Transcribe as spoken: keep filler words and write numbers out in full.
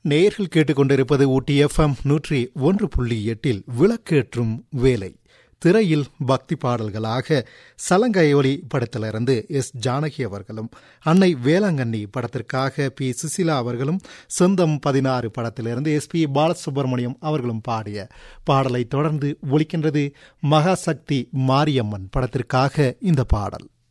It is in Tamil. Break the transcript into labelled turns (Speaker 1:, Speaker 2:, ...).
Speaker 1: நேயர்கள் கேட்டுக்கொண்டிருப்பது ஊட்டி எஃப்எம் நூற்றி ஒன்று புள்ளி எட்டில் விளக்கேற்றும் வேலை. திரையில் பக்தி பாடல்களாக சலங்கையொலி படத்திலிருந்து எஸ் ஜானகி அவர்களும், அன்னை வேளாங்கண்ணி படத்திற்காக பி சுசிலா அவர்களும், சொந்தம் பதினாறு படத்திலிருந்து எஸ் பி பாலசுப்ரமணியம் அவர்களும் பாடிய பாடலை தொடர்ந்து ஒலிக்கின்றது மகாசக்தி மாரியம்மன் படத்திற்காக இந்த பாடல்.